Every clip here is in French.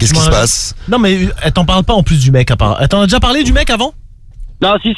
Qu'est-ce qui se passe? Non, mais elle t'en parle pas en plus du mec, à part. Elle t'en a déjà parlé du mec avant? Non, si,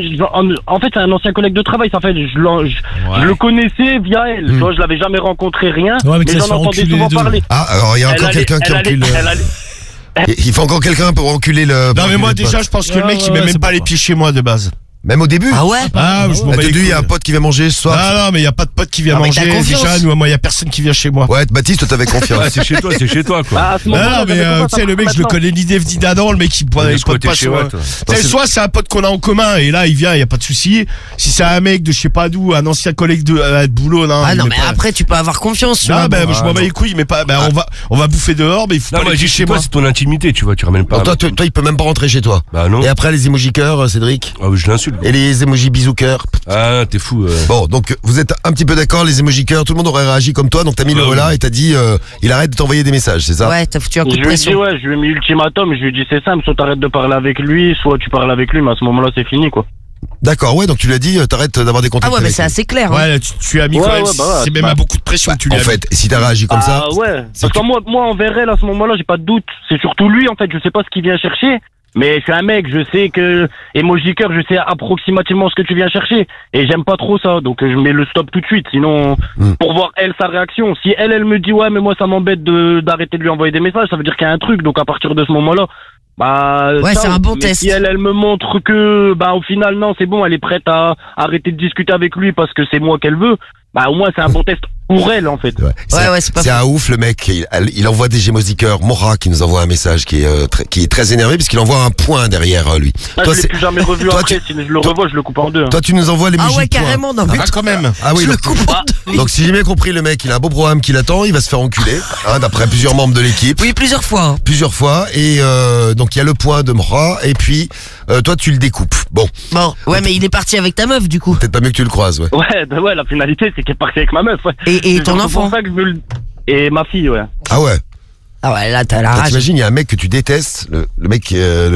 en fait, c'est un ancien collègue de travail. En fait, je le connaissais via elle. Tu vois, je l'avais jamais rencontré, rien. Ouais, mais mais j'en entendais souvent parler. Ah, alors il y a encore quelqu'un qui encule. Il faut encore quelqu'un pour enculer le. Non mais moi déjà je pense que le mec il met même pas les pieds chez moi de base. Même au début. Ah ouais? Ah, je m'en bats les il y a un couilles. pote qui vient manger ce soir. Ah non mais il y a pas de pote qui vient Ah, mais manger t'as confiance. déjà. Moi il y a personne qui vient chez moi. Ouais, Baptiste, toi t'avais confiance. C'est chez toi quoi. Bah, à ce moment-là, Non mais j'avais tu sais le mec je le connais ni d'Eve ni d'Adam, le mec il On est pote squatté pas chez sur. moi, toi. Tu sais, soit c'est un pote qu'on a en commun et là il vient, il y a pas de souci. Si c'est un mec de je sais pas d'où, un ancien collègue de boulot, non. Ah non, il mais met pas- après, tu peux avoir confiance. tu Non vois. ben je m'en bats les couilles mais pas. On va bouffer dehors mais il faut Non, pas moi les j'ai pieds chez toi, c'est ton intimité, tu vois, tu ramènes pas. Alors, toi, il peut même pas rentrer chez toi. Bah non. Et après les emojis cœur, Cédric. Ah oui, je l'insulte. Et les emojis bisous cœur. Ah, t'es fou. Bon, donc vous êtes un petit peu d'accord, les emojis cœur, tout le monde aurait réagi comme toi, donc t'as mis le Ah oui. là et t'as dit il arrête de t'envoyer des messages, c'est ça? Ouais, t'as foutu un coup Je de lui ai dit, pression. ouais, je lui ai mis ultimatum, je lui ai dit, c'est simple, soit t'arrêtes de parler avec lui, soit tu parles avec lui, mais à ce moment-là, c'est fini, quoi. D'accord, ouais, donc tu lui as dit t'arrêtes d'avoir des Ah contacts ouais, mais avec c'est lui. assez clair. hein. Ouais, tu as mis Ouais, quand même. ouais, bah ouais, C'est même bah. à beaucoup de pression que tu lui En as mis. fait, si t'as réagi comme ça, Ouais, c'est parce que moi, envers elle, à ce moment-là, j'ai pas de doute. C'est surtout lui, en fait, je sais pas ce qu'il vient chercher. Mais je suis un mec, je sais que, emoji cœur, je sais approximativement ce que tu viens chercher. Et j'aime pas trop ça, donc je mets le stop tout de suite. Sinon, pour voir elle, sa réaction. Si elle me dit, ouais, mais moi, ça m'embête d'arrêter de lui envoyer des messages, ça veut dire qu'il y a un truc. Donc à partir de ce moment-là, bah, Ouais, c'est un bon mais test. si elle me montre que, bah, au final, non, c'est bon, elle est prête à arrêter de discuter avec lui parce que c'est moi qu'elle veut, bah, au moins, c'est un bon test pour elle, en fait. Ouais, c'est pas c'est faux. un ouf le mec, il envoie des emojis cœur. Mora qui nous envoie un message qui est très énervé parce qu'il envoie un point derrière lui. Ah, Toi, je l'ai plus jamais revu toi, après, si je le revois, je le coupe en deux. hein. toi tu nous envoies les Ah ouais, point. carrément, non, mais Ah quand même. Ah oui, je le donc, coupe en deux. donc si j'ai bien compris, le mec il a un beau programme qui l'attend, il va se faire enculer, d'après plusieurs membres de l'équipe. Oui, plusieurs fois. hein. Plusieurs fois et donc il y a le point de Mora et puis toi tu le découpes. Bon, Bon, ouais, mais il est parti avec ta meuf, du coup. peut-être pas mieux que tu le croises, ouais. Ouais, la finalité, c'est qu'elle est partie avec ma meuf, ouais. Et C'est ton surtout enfant. pour ça que je veux Et ma fille, ouais. Ah ouais. Ah ouais, là, t'as la Là, rage. t'imagines, il y a un mec que tu détestes, le mec tu le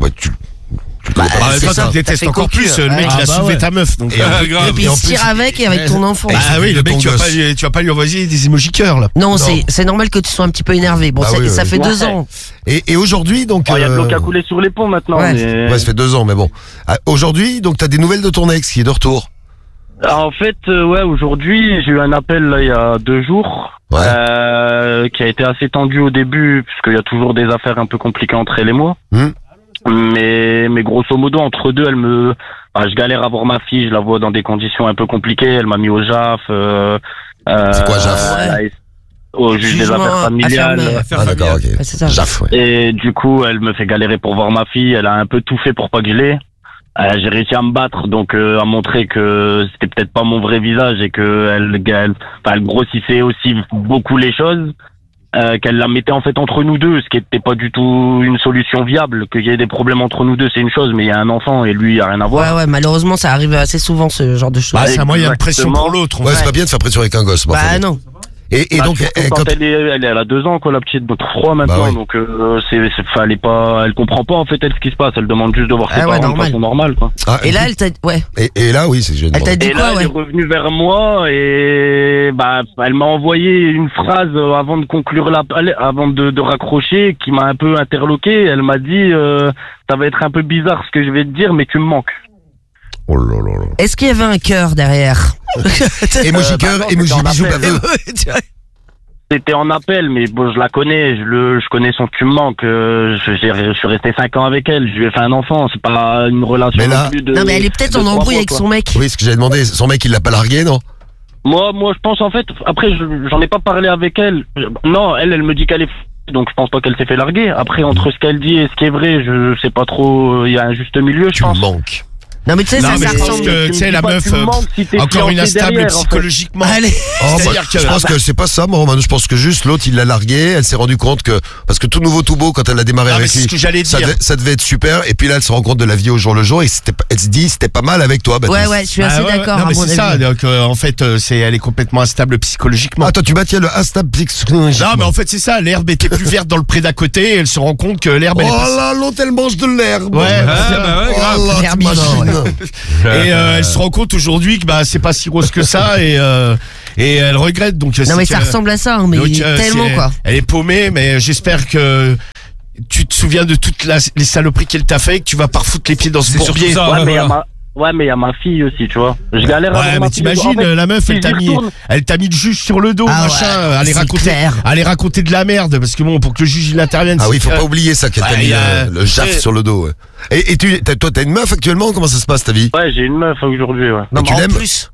connais pas. En même c'est temps, ça. tu Ça détestes fait encore cocu, plus. Le ouais. mec, il a Ah, bah soulevé ouais. ta meuf. Donc, Et puis et il en se tire plus, avec et avec ton enfant. Ah oui, le mec, ton tu vas pas lui envoyer des emojis cœur là. Non, c'est normal que tu sois un petit peu énervé. Bon, Bah ça, oui, ça oui. fait 2 Ouais. ans. Et aujourd'hui, donc. Il y a de l'eau qui a coulé sur les ponts maintenant. Ouais. Mais... Ouais, ça fait 2 ans, mais bon. Aujourd'hui, donc t'as des nouvelles de ton ex qui est de retour. En fait, ouais, aujourd'hui, j'ai eu un appel là, il y a 2 jours. Ouais. Qui a été assez tendu au début, puisqu'il y a toujours des affaires un peu compliquées entre elle et moi. Mais grosso modo, entre deux, je galère à voir ma fille, je la vois dans des conditions un peu compliquées, elle m'a mis au JAF. C'est quoi, JAF? Au juge des Jugement affaires familiales. affaires Ah d'accord, ok. Ouais, c'est ça. JAF, ouais. Et du coup, elle me fait galérer pour voir ma fille, elle a un peu tout fait pour pas que je l'aie. J'ai réussi à me battre, donc à montrer que c'était peut-être pas mon vrai visage et que elle grossissait aussi beaucoup les choses, qu'elle la mettait en fait entre nous deux, ce qui était pas du tout une solution viable. Qu'il y ait des problèmes entre nous deux, c'est une chose, mais il y a un enfant et lui, il y a rien à voir. Ouais, malheureusement, ça arrive assez souvent, ce genre de choses. Bah, c'est un moyen de pression Exactement. pour l'autre. Ouais, c'est pas bien de faire pression avec un gosse. Bah enfin, bon. non. Et donc, surtout quand quand elle a 2 ans, quoi, la petite, donc 3 maintenant, Bah oui. donc elle comprend pas en fait ce qui se passe, elle demande juste de voir ses Ah ouais, parents de normal. façon normale, quoi. Ah, Et là, elle t'a. Ouais. et là, oui, c'est génial. Elle t'a dit Et quoi, là, elle ouais. est revenue vers moi et elle m'a envoyé une phrase avant de conclure avant de raccrocher, qui m'a un peu interloqué. Elle m'a dit ça va être un peu bizarre ce que je vais te dire, mais tu me manques. Oh là là là. Est-ce qu'il y avait un cœur derrière? Emoji cœur, non, emoji c'était en bisous appel. baveux. C'était en appel, mais bon, je la connais, je connais son tu me manques. Je suis resté 5 ans avec elle, je lui ai fait un enfant, c'est pas une relation Mais là- non plus de. Non, mais elle est peut-être de en 3 embrouille mois, avec quoi. son mec. Oui, ce que j'avais demandé, son mec il l'a pas largué, non? Moi, je pense en fait, après, j'en ai pas parlé avec elle. Non, elle me dit qu'elle est donc je pense pas qu'elle s'est fait larguer. Après, entre ce qu'elle dit et ce qui est vrai, je sais pas trop, il y a un juste milieu, je Tu pense. me manques. Non, mais tu sais, Non, ça mais je pense ressemble. que, tu sais, la Tu me meuf, dis pas, tu me manques si t'es encore une fiancé instable derrière, en fait. psychologiquement. Allez. Oh, bah, C'est-à-dire que- je pense que c'est pas ça, moi, Roman. Je pense que juste l'autre, il l'a largué. Elle s'est rendue compte que, parce que tout nouveau, tout beau, quand elle a démarré Ah, mais avec c'est lui, ce que j'allais dire. ça devait être super. Et puis là, elle se rend compte de la vie au jour le jour. Et elle se dit, c'était pas mal avec toi, Baptiste. Ouais, je suis Ah assez ouais, d'accord, non, à mais mon c'est ça. avis. Donc, en fait, elle est complètement instable psychologiquement. Ah, toi, tu bâtis le instable psychologiquement. Non, mais en fait, c'est ça. L'herbe était plus verte dans le pré d'à côté. Et elle se rend compte que l'herbe, elle est Oh pas... là, l'autre, elle mange de l'herbe. Ouais, grave. Oh là, L'herbivore, t'imagines. Et elle se rend compte aujourd'hui que c'est pas si rose que ça et elle regrette. Donc Non, mais ça ressemble à ça, hein, mais tellement, quoi. Elle est paumée, mais j'espère que tu te souviens de toutes les saloperies qu'elle t'a fait et que tu vas pas refoutre les pieds dans ce C'est surtout bourbier. ça. Ouais, ouais, mais il y a voilà. mais il y a ma fille aussi, tu vois. Je galère Ouais, avec ma mais fille. t'imagines, En fait, la meuf, si elle t'a j'y mis retourne- le juge sur le dos, Ah machin, ouais, allez c'est clair. raconter de la merde, parce que bon, pour que le juge il intervienne. Ah oui, faut c'est- pas oublier ça, qu'elle t'a Ouais, mis il y a- le jaff c'est- sur le dos. Ouais. Et toi, t'as une meuf actuellement? Comment ça se passe ta vie? Ouais, j'ai une meuf aujourd'hui, ouais. Et tu en l'aimes? plus.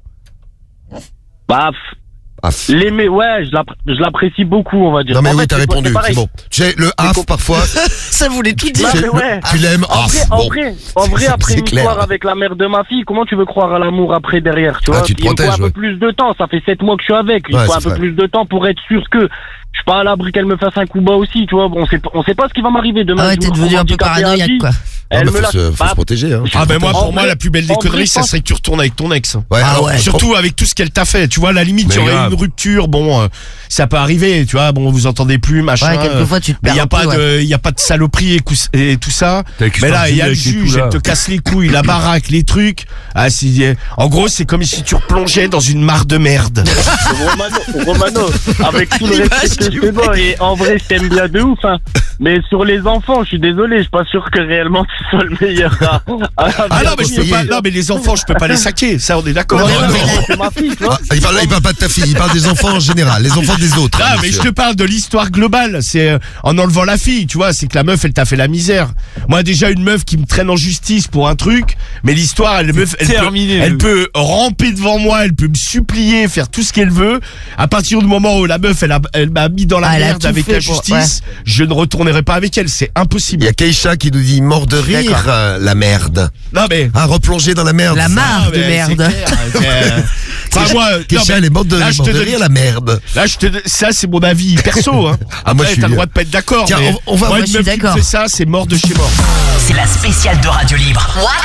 Bah, Ah, l'aimer, ouais, je l'apprécie beaucoup, on va dire. non mais En oui, fait, t'as c'est répondu, pareil. c'est bon. Tu sais, le haf parfois, Ça voulait tout dire. Ouais, mais ouais. tu l'aimes, En vrai, bon. en vrai, après C'est une clair. histoire avec la mère de ma fille, comment tu veux croire à l'amour après derrière, tu vois? tu te Il me faut protèges, un ouais. peu plus de temps, ça fait 7 mois que je suis avec, il Ouais, faut un c'est peu vrai. plus de temps pour être sûr que je suis pas à l'abri qu'elle me fasse un coup bas aussi, tu vois? Bon, on sait pas ce qui va m'arriver demain. Ah ouais, je me t'es devenu retrouve un peu handicapé à paranoïaque, vie. quoi. Non, Elle mais me faut lâche se pas. protéger, hein. Ah ben moi, En pour moi, vrai- la plus belle des en conneries, vrai, ça je pense- serait que tu retournes avec ton ex. Ouais, Ah alors, ouais. Surtout avec tout ce qu'elle t'a fait, tu vois, à la limite, Mais il y aurait grave. une rupture, bon, ça peut arriver, tu vois, bon, vous entendez plus, machin. Ouais, quelquefois, tu te mais perds il y a un peu, pas ouais. de, il y a pas de saloperie et tout ça. T'as avec Mais là, il y a le Starbucks et tout, juge, là. elle te casse les couilles, la baraque, les trucs. Ah, en gros, c'est comme si tu replongeais dans une mare de merde. Romano, avec tout le respect que je te dois, et en vrai, je t'aime bien de ouf, hein. Mais sur les enfants, je suis désolé, je suis pas sûr que réellement tu sois le meilleur Ah non, mais je peux pas, non, mais les enfants, je peux pas les saquer. Ça, on est d'accord. Non, Ouais, non, mais non. c'est ma fille, tu vois. il parle pas de ta fille, il parle des enfants en général, les enfants des autres. Ah, hein, mais je monsieur. te parle de l'histoire globale. C'est en enlevant la fille, tu vois. C'est que la meuf, elle t'a fait la misère. Moi, déjà, une meuf qui me traîne en justice pour un truc, mais l'histoire, elle terminé, elle le- peut ramper devant moi, elle peut me supplier, faire tout ce qu'elle veut. À partir du moment où la meuf, elle m'a mis dans la Ah, elle a merde tout avec fait la pour- justice, je ne retournerai pas avec elle. C'est Il impossible. y a Keisha qui nous dit mort de rire, D'accord. la merde. Non, mais. Ah, replonger dans la merde. La ça. mare Ah, de mais merde. c'est clair, enfin, moi, non, Keisha, mais elle est morte de, là, je mort te de donne- rire, la merde. Là, ça, c'est mon avis perso, hein. Ah, moi, Après, je suis- t'as le droit de pas être d'accord. Tiens, mais on va- moi, moi, une je suis meuf qui me d'accord. fait ça, c'est mort de chez mort. C'est la spéciale de Radio Libre.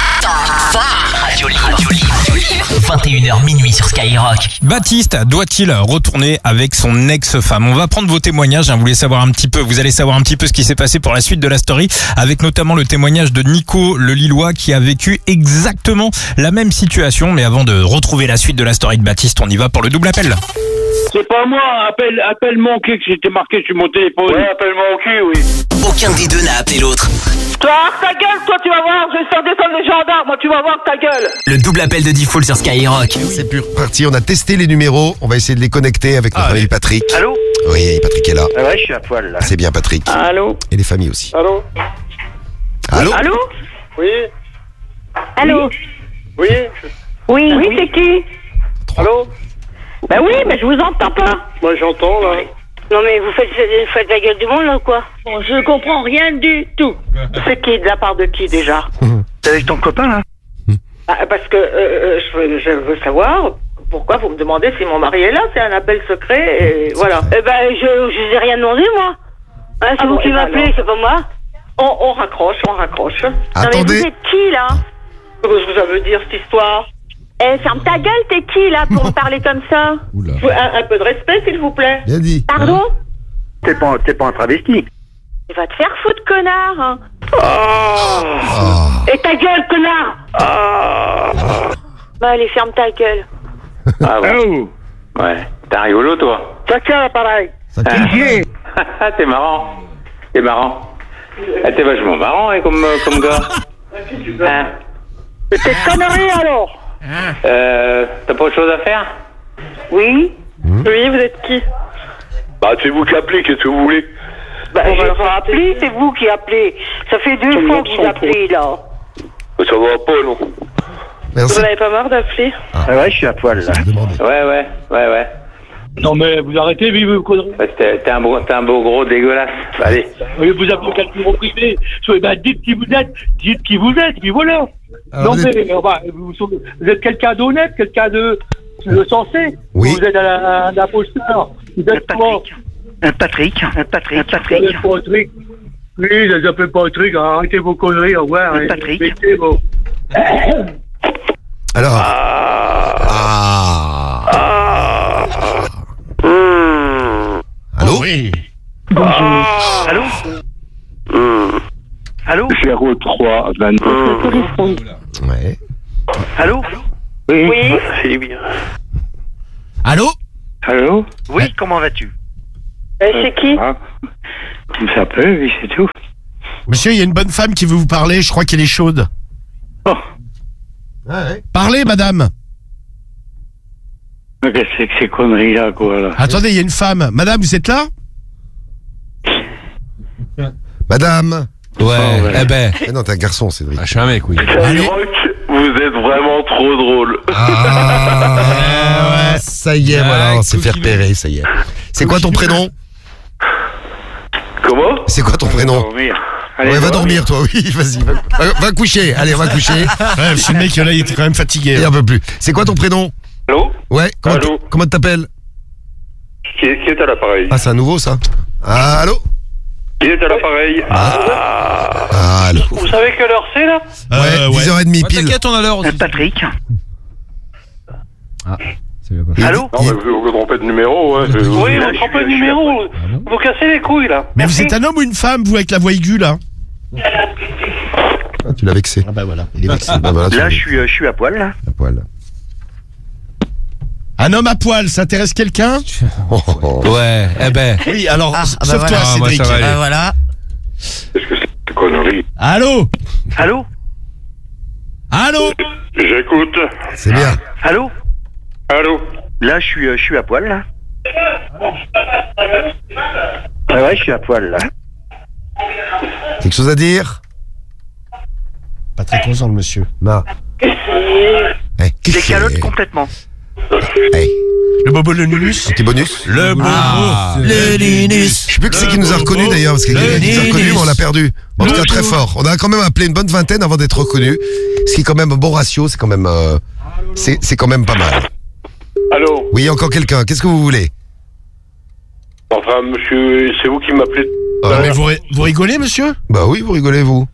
Radio Libre. 21h minuit sur Skyrock. Baptiste doit-il retourner avec son ex-femme? On va prendre vos témoignages, hein. Vous allez savoir un petit peu ce qui s'est passé pour la suite de la story, avec notamment le témoignage de Nico le Lillois qui a vécu exactement la même situation. Mais avant de retrouver la suite de la story de Baptiste, on y va pour le double appel. C'est pas moi, appelle mon cul que j'étais marqué sur mon téléphone. Ouais, appelle mon cul, oui. Aucun des deux n'a appelé l'autre. Toi, ta gueule, toi, tu vas voir, je vais faire descendre les gendarmes, moi, tu vas voir ta gueule. Le double appel de Diffoul sur Skyrock. C'est parti, on a testé les numéros, on va essayer de les connecter avec notre ami Patrick. Allô? Oui, Patrick est là. Ah ouais, je suis à poil, là. C'est bien Patrick. Allô? Et les familles aussi. Allô? Allô? Allô? Oui? Allô? Oui? Oui, c'est qui? Allô? Bah oui, mais je vous entends pas. Moi, j'entends, là. Non mais vous faites la gueule du monde là ou quoi? Bon, je comprends rien du tout. C'est qui? De la part de qui, déjà? C'est avec ton copain, là? Parce que je veux savoir pourquoi vous me demandez si mon mari est là. C'est un appel secret et voilà. Eh ben, je vous ai rien demandé, moi. Hein, c'est vous qui m'appelez, c'est pas moi. On raccroche. Non mais Attendez. vous êtes qui là? Qu'est-ce que ça veut dire, cette histoire? Eh, ferme ta gueule, t'es qui là pour me parler comme ça? Un peu de respect, s'il vous plaît. Bien dit. Pardon? T'es pas un travesti. Tu vas te faire foutre, connard. Hein. Oh. Et ta gueule, connard. Bah allez, ferme ta gueule. Ah bon? Ouais. T'es rigolo, toi. Ça tient, l'appareil. T'es marrant. Ah, t'es vachement marrant, hein, comme gars. Hein? Mais t'es connerie, alors. T'as pas autre chose à faire? Oui. Oui, vous êtes qui? Bah, c'est vous qui appelez, qu'est-ce que vous voulez? Bah, j'ai pas appelé, c'est vous qui appelez. Ça fait 2 fois que vous appelez, là. Ça va pas, non? Merci. avez pas marre d'appeler? Ah ouais, je suis à poil, là. Ouais. Non, mais vous arrêtez, vos conneries. T'es un beau gros dégueulasse. Allez. Vous appelez quelqu'un privé. Dites qui vous êtes, puis voilà. Alors, Non, mais vous êtes quelqu'un d'honnête, quelqu'un de sensé. Oui. Vous êtes un imposteur. Vous êtes quoi? Patrick. Patrick. Oui, je les appelle Patrick. Arrêtez vos conneries. Ouais, Patrick. Arrêtez, bon. Alors. Allô? Oui. Allô? Allô? 03 29. Ouais. Allô? Oui. C'est bien. Allô? Oui, comment vas-tu? C'est qui? Tu me s'appelles, oui, c'est tout. Monsieur, il y a une bonne femme qui veut vous parler, je crois qu'elle est chaude. Oh. Ouais. Parlez, madame. Qu'est-ce que c'est que ces conneries-là, quoi, là? Attendez, il y a une femme. Madame, vous êtes là? Madame. Ouais, eh ben. Eh non, t'es un garçon, Cédric. Ah, je suis un mec, oui. Allez. Vous êtes vraiment trop drôle. Ah, ça y est, voilà, on s'est fait repérer, ça y est. C'est quoi ton prénom? Comment? C'est quoi ton prénom? Dormir. Ouais, va dormir, toi, oui, vas-y. Va coucher, allez, va coucher. Ouais, parce que le mec, là, il était quand même fatigué. Et un peu plus. C'est quoi ton prénom? Allô? Ouais, Allô? comment t'appelles? Qui est à l'appareil? Ah, c'est un nouveau, ça? Ah, allô? Qui est à l'appareil? Ah, allô? Vous savez quelle heure c'est là? Ouais, 10h30 pile. T'inquiète, on a l'heure. Patrick. Allô? Non, mais vous vous trompez de numéro, ouais. Oui, vous trompez de numéro. Vous cassez les couilles là. Mais vous êtes un homme ou une femme, vous, avec la voix aiguë, là? Ah, tu l'as vexé. Ah bah voilà, il est vexé. Bah, voilà, tu Là, l'as je suis à poil là. à poil. Un homme à poil, ça intéresse quelqu'un? Oh, oh, oh. Ouais, eh ben. Oui, alors, bah sauf voilà. toi, Ah, moi, Cédric. ça va aller. Voilà. Qu'est-ce que c'est que ces conneries? Allô? Allô? Allô? J'écoute. C'est bien. Allô? Allô? Là, je suis à poil là. Ah ouais, je suis à poil là. Quelque chose à dire? Pas très consent, le monsieur. Non. Eh, Des calottes complètement. Eh, Le bobo, le nulus? petit bonus. Le bobo. Le Linus. Je sais plus que c'est qui nous a reconnus d'ailleurs, parce qu'il nous a reconnus, mais on l'a perdu. En tout cas, très fort. On a quand même appelé une bonne vingtaine avant d'être reconnus. Ce qui est quand même un bon ratio, c'est quand même, c'est quand même pas mal. Allô? Oui, encore quelqu'un. Qu'est-ce que vous voulez? Enfin, monsieur, c'est vous qui m'appelez. Mais vous rigolez, monsieur? Bah oui, vous rigolez, vous.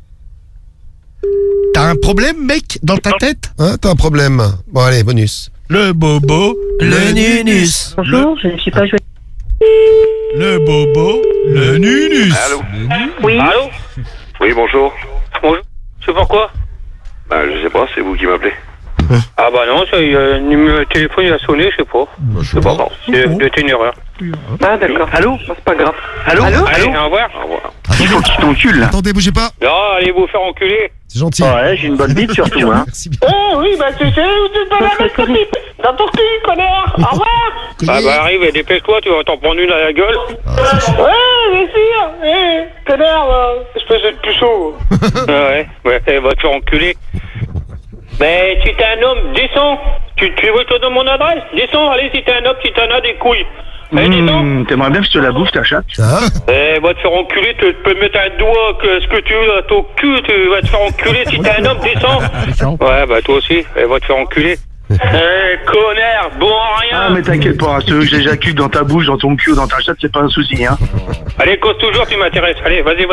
T'as un problème, mec, dans ta tête? Hein, t'as un problème. Bon, allez, bonus. Le bobo, Le Nunus. Bonjour, je ne suis pas joué. le bobo, le nunus. Allô? Oui. Allô? Oui, bonjour. Bonjour. C'est pourquoi? Bah, je sais pas, c'est vous qui m'appelez. Ah bah non, le numéro de téléphone il a sonné, je sais pas. Je sais pas. C'était une erreur. Ah, d'accord. Allô? C'est pas grave. Allô? Allô? Allez, au revoir. Au revoir. Il faut que tu t'encules là. Attendez, bougez pas. Non, allez vous faire enculer. C'est gentil. Ouais, j'ai une bonne bite surtout, hein. Merci bien. Oui, bah tu sais où tu te la mettre dans ton cul, connard. Au revoir. Ah bah arrive, et dépêche-toi, tu vas t'en prendre une à la gueule. Ouais, bien sûr. Connard, espèce de puceau. Ouais, elle va te faire enculer. Mais si t'es un homme, descends. Tu veux que je te donne mon adresse? Descends, allez, si t'es un homme, si t'en as des couilles. Allez, descends. T'aimerais bien que je te la bouffe, ta chatte? Ça va? Va te faire enculer, tu peux mettre un doigt, ce que tu veux à ton cul, tu vas te faire enculer. Si t'es un homme, descends. Ouais, bah toi aussi, elle va te faire enculer. Connard, bon à rien. Ah, mais t'inquiète pas, si tu veux que j'éjacule dans ta bouche, dans ton cul ou dans ta chatte, c'est pas un souci, hein. Allez, cause toujours, tu m'intéresses. Allez, vas-y.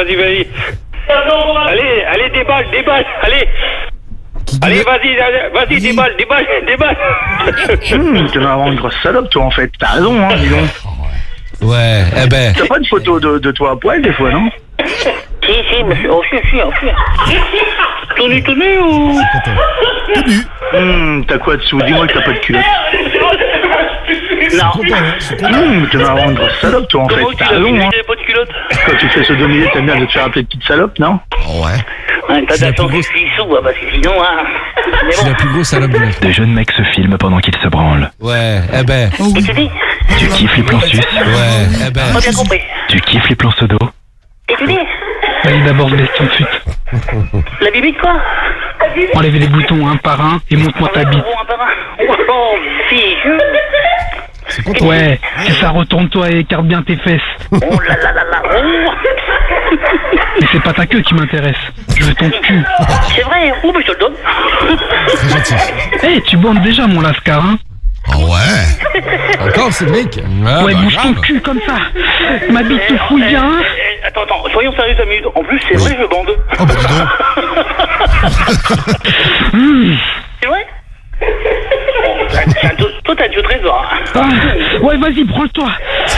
Allez, déballe, allez. Allez, vas-y, déballe. Tu vas avoir une grosse salope, toi, en fait. T'as raison, hein, dis donc. Ouais, eh ben. T'as pas une photo de toi à poil, des fois, non? Si, monsieur. Oh, si. Tout nu ou? T'as quoi dessous? Dis-moi que t'as pas de culotte. Non. Tu vas avoir une grosse salope, toi, en fait. Comment tu T'as l'as vu, raison, hein. j'ai pas de culotte? Quand tu fais sodominer, t'aimes bien de te faire appeler petite salope, non? Oh, ouais. T'as attendu que je suis sous, parce que sinon, hein. Mais C'est bon. la plus grosse salope du monde. Des jeunes mecs se filment pendant qu'ils se branlent. Ouais, eh ben. Et tu dis? Tu kiffes les plans sus, Ouais, eh ben. Pas bien compris. tu kiffes les plans sodo. Et tu dis? Allez d'abord baisse ton fut. La bibite, quoi? Enlève les boutons un par un et montre-moi ta bite. Oh, fille. Ouais, c'est ça, retourne-toi et écarte bien tes fesses. Oh là là là là. Oh. Mais c'est pas ta queue qui m'intéresse, je veux ton cul. C'est vrai, oh, mais je te le donne. Très gentil. Eh, tu bandes déjà mon lascar, hein. Oh, ouais. Encore, Cédric? Ouais, bouge ton cul comme ça. Ma bite te fouille bien, hein. Attends, soyons sérieux 5 minutes. En plus, c'est vrai, je bande. Oh, bah, dis donc. C'est vrai? Toi, t'as du trésor. Ah, ouais, vas-y, branle-toi.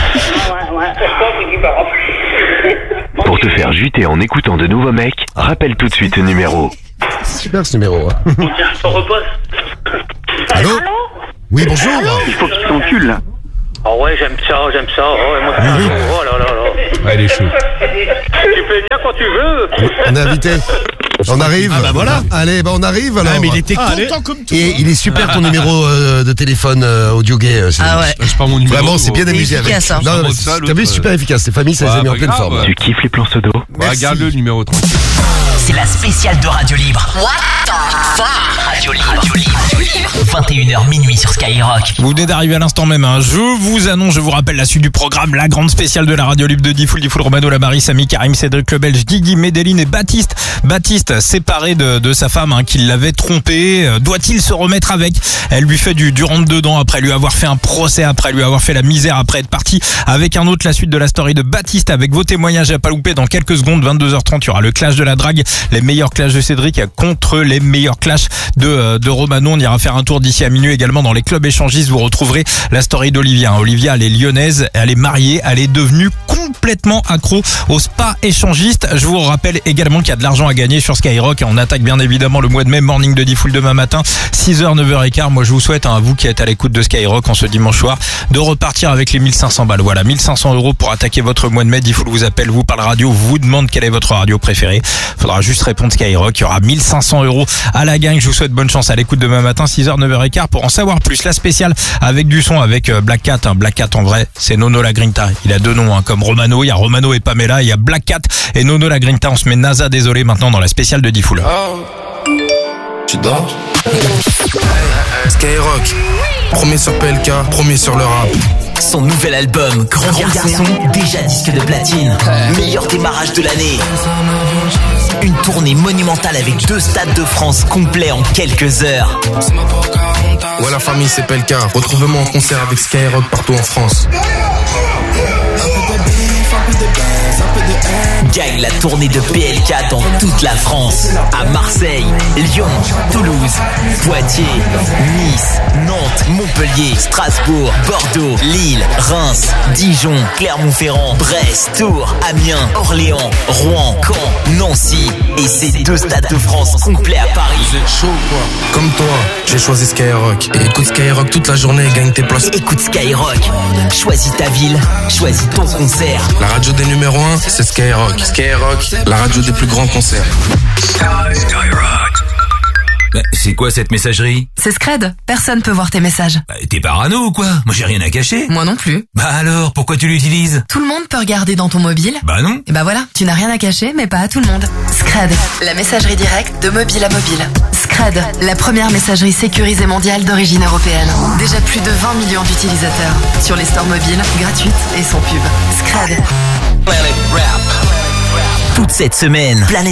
Pour te faire juter en écoutant de nouveaux mecs, rappelle tout de suite le numéro. Super ce numéro. Hein. Tiens, je te repose. Allô? Oui, bonjour. Il faut que tu t'encules, là. Ah ouais, j'aime ça. Oh, ouais, moi, oh là là là. Ouais, il est chaud. Tu peux venir quand tu veux. On est invité. On arrive. Ah bah voilà. Allez, on arrive alors. Ah, mais il était content comme tout. Et il est super ton numéro de téléphone audio gay. Ah ouais. C'est pas mon numéro. Vraiment, c'est bien C'est amusé avec. efficace, hein. Non, Ça monte ça, t'as vu, c'est super efficace. C'est famille, ça les a mis en pas pleine grave. forme. Tu kiffes les plans pseudo? Regarde le numéro 30. C'est la spéciale de Radio Libre. What the fuck? Radio Libre. 21h minuit sur Skyrock. Vous venez d'arriver à l'instant même, hein. Je vous annonce, je vous rappelle la suite du programme, la grande spéciale de la radio libre de Diffoul, Romano, la Marie, Samy, Karim, Cédric, le Belge, Guigui, Medellin et Baptiste. Baptiste, séparé de sa femme, hein, qui l'avait trompé, doit-il se remettre avec? Elle lui fait du rentre-dedans après lui avoir fait un procès, après lui avoir fait la misère, après être parti avec un autre. La suite de la story de Baptiste avec vos témoignages à pas louper dans quelques secondes. 22h30, il y aura le clash de la drague, les meilleurs clashs de Cédric contre les meilleurs clashs de Romano. On ira faire un tour d'ici à minuit également dans les clubs échangistes. Vous retrouverez la story d'Olivia. Olivia, elle est lyonnaise, elle est mariée, elle est devenue complètement accro au spa échangiste. Je vous rappelle également qu'il y a de l'argent à gagner sur Skyrock et on attaque bien évidemment le mois de mai, morning de Diffoul demain matin, 6h, 9h15. Moi je vous souhaite, à vous qui êtes à l'écoute de Skyrock en ce dimanche soir, de repartir avec les 1500 balles. Voilà, 1500 € pour attaquer votre mois de mai. Diffoul vous appelle, vous par la radio, vous demande quelle est votre radio préférée. Faudra juste répondre Skyrock. Il y aura 1500 € à la gang. Je vous souhaite bonne chance à l'écoute demain matin, 6h, 9h15 pour en savoir plus. La spéciale avec du son, avec Black Cat. Black Cat en vrai, c'est Nono la Grinta. Il a deux noms, hein, comme Romano. Il y a Romano et Pamela. Il y a Black Cat et Nono la Grinta. On se met NASA désolé maintenant dans la spéciale de Diffoul. Tu dors? Skyrock, premier sur PLK, premier sur le rap. Son nouvel album, Grand Garçon, déjà disque de platine. Meilleur démarrage de l'année. Une tournée monumentale avec 2 stades de France complets en quelques heures. Ouais, la famille, c'est PLK. Retrouvez-moi en concert avec Skyrock partout en France. Gagne la tournée de PLK dans toute la France. À Marseille, Lyon, Toulouse, Poitiers, Nice, Nantes, Montpellier, Strasbourg, Bordeaux, Lille, Reims, Dijon, Clermont-Ferrand, Brest, Tours, Amiens, Orléans, Rouen, Caen, Nancy. Et c'est 2 stades de France complets à Paris. Vous êtes chaud quoi? Comme toi, j'ai choisi Skyrock. Et écoute Skyrock toute la journée et gagne tes places. Écoute Skyrock. Choisis ta ville, choisis ton concert. La radio des numéros 1, c'est Skyrock. Skyrock, la radio des plus grands concerts. C'est quoi cette messagerie? C'est Scred. Personne peut voir tes messages. T'es parano ou quoi? Moi j'ai rien à cacher. Moi non plus. Bah alors, pourquoi tu l'utilises? Tout le monde peut regarder dans ton mobile. Bah non. Et bah voilà, tu n'as rien à cacher, mais pas à tout le monde. Scred, la messagerie directe de mobile à mobile. Scred, la première messagerie sécurisée mondiale d'origine européenne. Déjà plus de 20 millions d'utilisateurs. Sur les stores mobiles, gratuites et sans pub. Scred. Toute cette semaine, Planète